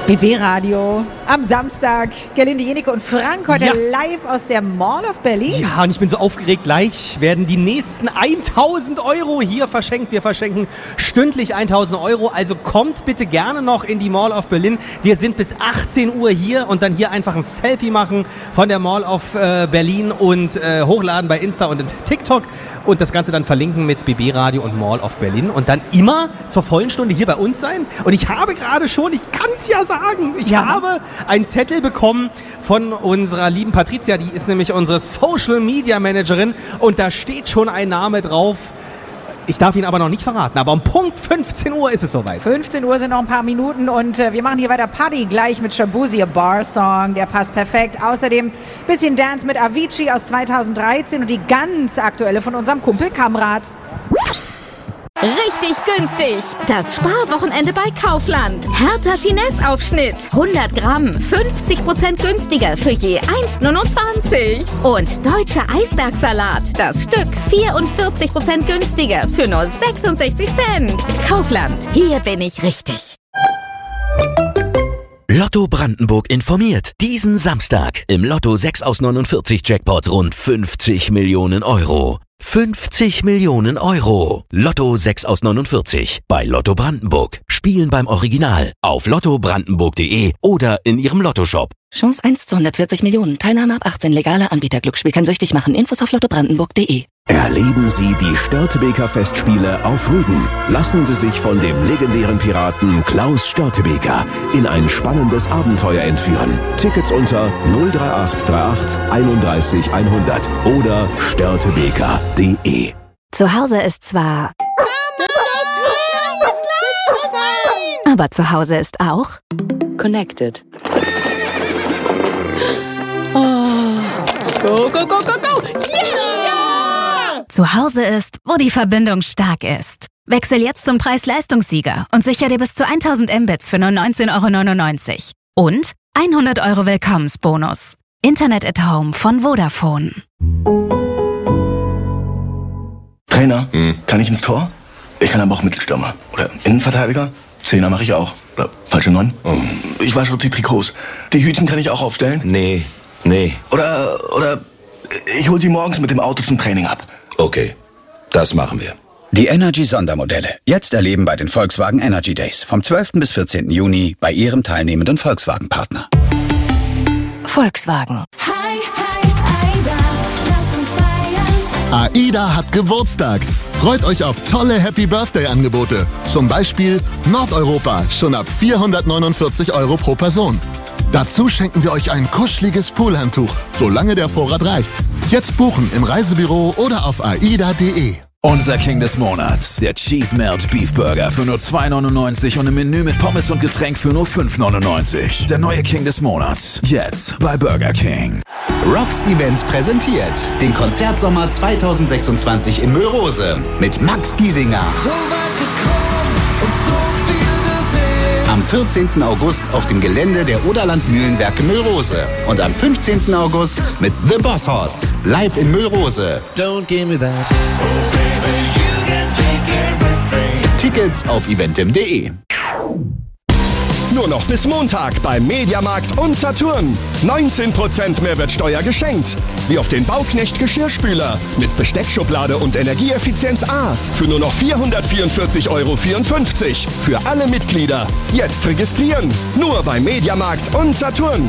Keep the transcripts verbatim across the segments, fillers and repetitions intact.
B B-Radio am Samstag. Gerlinde Jenike und Frank heute Ja. live aus der Mall of Berlin. Ja, und ich bin so aufgeregt. Gleich werden die nächsten tausend Euro hier verschenkt. Wir verschenken stündlich tausend Euro. Also kommt bitte gerne noch in die Mall of Berlin. Wir sind bis achtzehn Uhr hier und dann hier einfach ein Selfie machen von der Mall of äh, Berlin und äh, hochladen bei Insta und TikTok und das Ganze dann verlinken mit B B-Radio und Mall of Berlin und dann immer zur vollen Stunde hier bei uns sein. Und ich habe gerade schon, ich kann es ja sagen, ich Ja. habe einen Zettel bekommen von unserer lieben Patricia, die ist nämlich unsere Social Media Managerin und da steht schon ein Name drauf. Ich darf ihn aber noch nicht verraten, aber um Punkt fünfzehn Uhr ist es soweit. fünfzehn Uhr sind noch ein paar Minuten und äh, wir machen hier weiter Party gleich mit Shabuzi, a Bar-Song, der passt perfekt. Außerdem bisschen Dance mit Avicii aus zweitausenddreizehn und die ganz aktuelle von unserem Kumpel Kamrat. Richtig günstig. Das Sparwochenende bei Kaufland. Hertha Finesse-Aufschnitt. hundert Gramm. fünfzig Prozent günstiger für je eins Komma neunundzwanzig. Und deutscher Eisbergsalat. Das Stück vierundvierzig Prozent günstiger für nur sechsundsechzig Cent. Kaufland. Hier bin ich richtig. Lotto Brandenburg informiert. Diesen Samstag im Lotto sechs aus neunundvierzig Jackpot rund fünfzig Millionen Euro. fünfzig Millionen Euro. Lotto sechs aus neunundvierzig bei Lotto Brandenburg. Spielen beim Original auf lotto brandenburg punkt de oder in ihrem Lottoshop. Chance eins zu hundertvierzig Millionen. Teilnahme ab achtzehn. Legaler Anbieter. Glücksspiel kann süchtig machen. Infos auf lotto brandenburg punkt de. Erleben Sie die Störtebeker Festspiele auf Rügen. Lassen Sie sich von dem legendären Piraten Klaus Störtebeker in ein spannendes Abenteuer entführen. Tickets unter null drei acht drei acht einunddreißig hundert oder störtebeker punkt de. Zu Hause ist zwar... Aber zu Hause ist auch... Connected. Oh. Go, go, go, go, go! Yeah! Zu Hause ist, wo die Verbindung stark ist. Wechsel jetzt zum Preis-Leistungssieger und sicher dir bis zu tausend Mbits für nur neunzehn Euro neunundneunzig. Und hundert Euro Willkommensbonus. Internet at Home von Vodafone. Trainer, hm. kann ich ins Tor? Ich kann aber auch Mittelstürmer. Oder Innenverteidiger? Zehner mache ich auch. Oder falsche Neun? Oh. Ich wasche die Trikots. Die Hütchen kann ich auch aufstellen? Nee, nee. Oder, oder ich hol sie morgens mit dem Auto zum Training ab. Okay, das machen wir. Die Energy-Sondermodelle. Jetzt erleben bei den Volkswagen Energy Days. Vom zwölften bis vierzehnten Juni bei Ihrem teilnehmenden Volkswagen-Partner. Volkswagen. Hi, hi, Aida, lass uns feiern. AIDA hat Geburtstag. Freut euch auf tolle Happy-Birthday-Angebote. Zum Beispiel Nordeuropa, schon ab vierhundertneunundvierzig Euro pro Person. Dazu schenken wir euch ein kuscheliges Poolhandtuch, solange der Vorrat reicht. Jetzt buchen im Reisebüro oder auf aida punkt de. Unser King des Monats, der Cheese Melt Beef Burger für nur zwei neunundneunzig und im Menü mit Pommes und Getränk für nur fünf neunundneunzig. Der neue King des Monats, jetzt bei Burger King. Rocks Events präsentiert den Konzertsommer zweitausendsechsundzwanzig in Müllrose mit Max Giesinger. So weit gekommen und so viel gesehen. Am vierzehnten August auf dem Gelände der Oderland Mühlenwerke Müllrose. Und am fünfzehnten August mit The Boss Hoss. Live in Müllrose. Don't give me that. Tickets auf eventim punkt de. Nur noch bis Montag beim Mediamarkt und Saturn. neunzehn Prozent Mehrwertsteuer geschenkt. Wie auf den Bauknecht Geschirrspüler mit Besteckschublade und Energieeffizienz A. Für nur noch vierhundertvierundvierzig Euro vierundfünfzig. Für alle Mitglieder. Jetzt registrieren. Nur beim Mediamarkt und Saturn.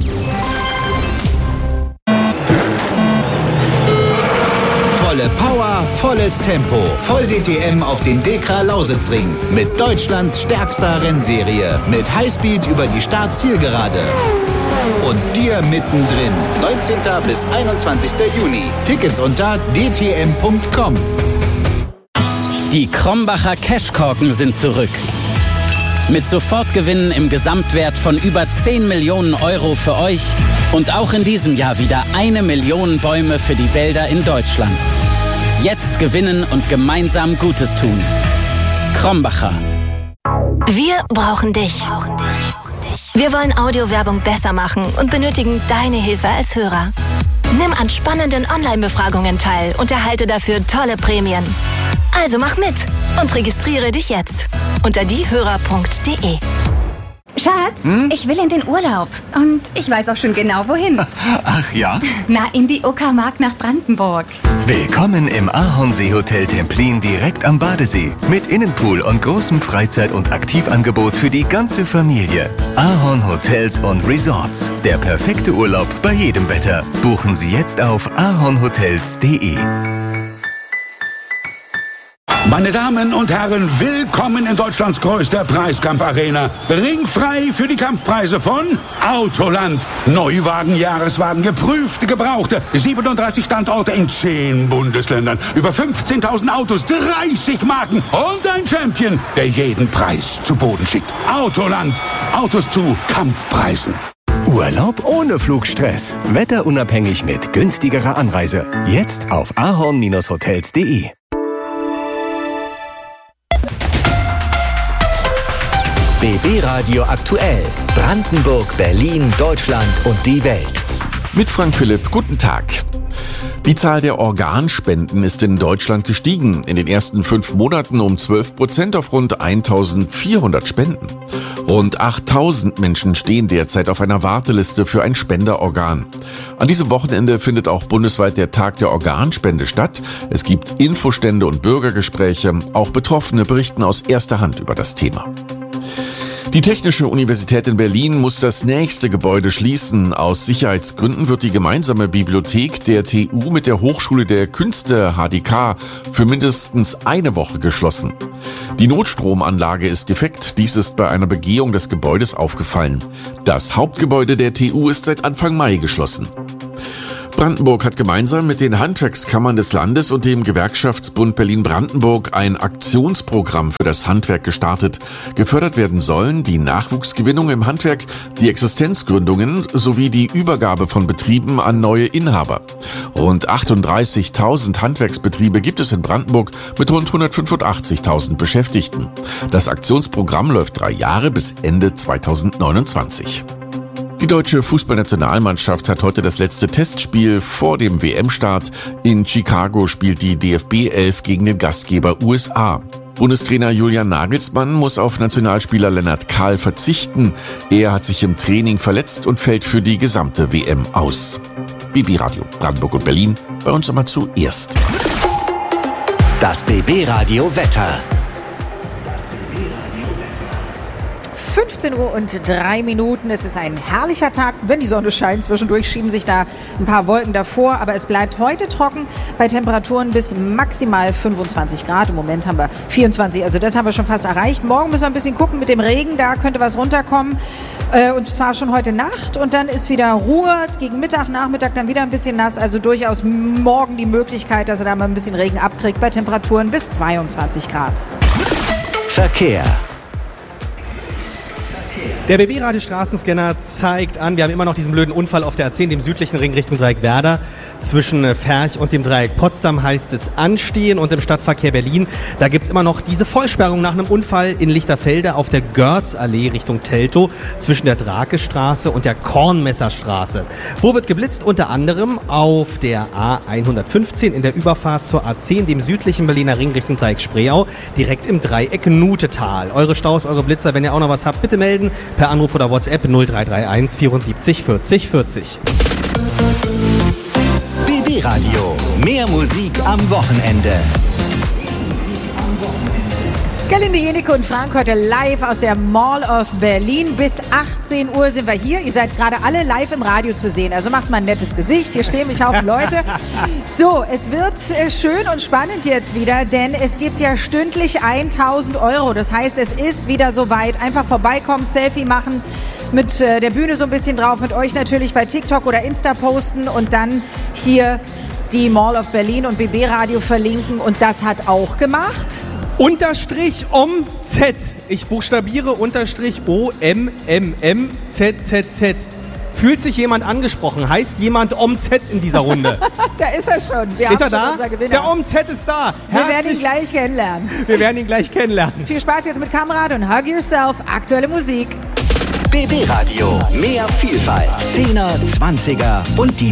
Volle Power, volles Tempo. Voll D T M auf dem Dekra Lausitzring. Mit Deutschlands stärkster Rennserie. Mit Highspeed über die Start-Zielgerade. Und dir mittendrin. neunzehnten bis einundzwanzigsten Juni. Tickets unter d t m punkt com. Die Krombacher Cashkorken sind zurück. Mit Sofortgewinnen im Gesamtwert von über zehn Millionen Euro für euch und auch in diesem Jahr wieder eine Million Bäume für die Wälder in Deutschland. Jetzt gewinnen und gemeinsam Gutes tun. Krombacher. Wir brauchen dich. Wir wollen Audiowerbung besser machen und benötigen deine Hilfe als Hörer. Nimm an spannenden Online-Befragungen teil und erhalte dafür tolle Prämien. Also mach mit und registriere dich jetzt unter diehörer punkt de. Schatz, Hm? ich will in den Urlaub. Und ich weiß auch schon genau, wohin. Ach ja? Na, in die Uckermark nach Brandenburg. Willkommen im Ahornsee-Hotel Templin direkt am Badesee. Mit Innenpool und großem Freizeit- und Aktivangebot für die ganze Familie. Ahorn Hotels und Resorts. Der perfekte Urlaub bei jedem Wetter. Buchen Sie jetzt auf ahornhotels punkt de. Meine Damen und Herren, willkommen in Deutschlands größter Preiskampfarena. Ringfrei für die Kampfpreise von Autoland. Neuwagen, Jahreswagen, geprüfte, gebrauchte. siebenunddreißig Standorte in zehn Bundesländern. Über fünfzehntausend Autos, dreißig Marken und ein Champion, der jeden Preis zu Boden schickt. Autoland. Autos zu Kampfpreisen. Urlaub ohne Flugstress. Wetterunabhängig mit günstigerer Anreise. Jetzt auf ahorn Hotels punkt de. B B Radio aktuell. Brandenburg, Berlin, Deutschland und die Welt. Mit Frank Philipp, guten Tag. Die Zahl der Organspenden ist in Deutschland gestiegen. In den ersten fünf Monaten um zwölf Prozent auf rund eintausendvierhundert Spenden. Rund achttausend Menschen stehen derzeit auf einer Warteliste für ein Spenderorgan. An diesem Wochenende findet auch bundesweit der Tag der Organspende statt. Es gibt Infostände und Bürgergespräche. Auch Betroffene berichten aus erster Hand über das Thema. Die Technische Universität in Berlin muss das nächste Gebäude schließen. Aus Sicherheitsgründen wird die gemeinsame Bibliothek der T U mit der Hochschule der Künste H D K für mindestens eine Woche geschlossen. Die Notstromanlage ist defekt. Dies ist bei einer Begehung des Gebäudes aufgefallen. Das Hauptgebäude der T U ist seit Anfang Mai geschlossen. Brandenburg hat gemeinsam mit den Handwerkskammern des Landes und dem Gewerkschaftsbund Berlin-Brandenburg ein Aktionsprogramm für das Handwerk gestartet. Gefördert werden sollen die Nachwuchsgewinnung im Handwerk, die Existenzgründungen sowie die Übergabe von Betrieben an neue Inhaber. Rund achtunddreißigtausend Handwerksbetriebe gibt es in Brandenburg mit rund hundertfünfundachtzigtausend Beschäftigten. Das Aktionsprogramm läuft drei Jahre bis Ende zweitausendneunundzwanzig. Die deutsche Fußballnationalmannschaft hat heute das letzte Testspiel vor dem W M-Start. In Chicago spielt die D F B elf gegen den Gastgeber U S A. Bundestrainer Julian Nagelsmann muss auf Nationalspieler Lennart Kahl verzichten. Er hat sich im Training verletzt und fällt für die gesamte W M aus. B B Radio Brandenburg und Berlin, bei uns immer zuerst. Das B B Radio Wetter. fünfzehn Uhr und drei Minuten. Es ist ein herrlicher Tag, wenn die Sonne scheint. Zwischendurch schieben sich da ein paar Wolken davor. Aber es bleibt heute trocken bei Temperaturen bis maximal fünfundzwanzig Grad. Im Moment haben wir vierundzwanzig, also das haben wir schon fast erreicht. Morgen müssen wir ein bisschen gucken mit dem Regen. Da könnte was runterkommen. Und zwar schon heute Nacht. Und dann ist wieder Ruhe. Gegen Mittag, Nachmittag dann wieder ein bisschen nass. Also durchaus morgen die Möglichkeit, dass er da mal ein bisschen Regen abkriegt bei Temperaturen bis zweiundzwanzig Grad. Verkehr. Der B B-Radio Straßenscanner zeigt an, wir haben immer noch diesen blöden Unfall auf der A zehn, dem südlichen Ring Richtung Dreieck Werder. Zwischen Ferch und dem Dreieck Potsdam heißt es anstehen, und im Stadtverkehr Berlin, da gibt es immer noch diese Vollsperrung nach einem Unfall in Lichterfelde auf der Görzallee Richtung Teltow zwischen der Drakestraße und der Kornmesserstraße. Wo wird geblitzt? Unter anderem auf der A hundertfünfzehn in der Überfahrt zur A zehn, dem südlichen Berliner Ring Richtung Dreieck Spreeau, direkt im Dreieck Nutetal. Eure Staus, eure Blitzer, wenn ihr auch noch was habt, bitte melden per Anruf oder WhatsApp null drei drei eins vierundsiebzig vierzig vierzig. B B Radio. Mehr Musik am Wochenende. Gerlinde Jenike und Frank heute live aus der Mall of Berlin. Bis achtzehn Uhr sind wir hier. Ihr seid gerade alle live im Radio zu sehen. Also macht mal ein nettes Gesicht. Hier stehen mich Haufen Leute. So, es wird äh, schön und spannend jetzt wieder, denn es gibt ja stündlich tausend Euro. Das heißt, es ist wieder soweit. Einfach vorbeikommen, Selfie machen, mit äh, der Bühne so ein bisschen drauf, mit euch natürlich bei TikTok oder Insta posten und dann hier die Mall of Berlin und B B Radio verlinken. Und das hat auch gemacht Unterstrich O M Z. Ich buchstabiere Unterstrich O M M M Z Z Z. Fühlt sich jemand angesprochen? Heißt jemand O M Z in dieser Runde? Da ist er schon. Wir ist haben er schon da? unser Gewinner. Der O M Z ist da. Wir Herzlich werden ihn gleich kennenlernen. Wir werden ihn gleich kennenlernen. Viel Spaß jetzt mit Kamerad und Hug Yourself. Aktuelle Musik. B B Radio. Mehr Vielfalt. Zehner, Zwanziger und die